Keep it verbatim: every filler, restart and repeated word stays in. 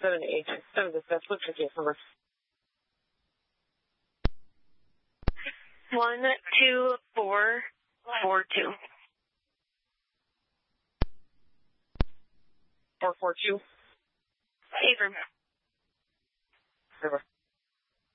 seven eight seven dispatch. What's your case number? One two four four two. Four four two. Haver. Haver.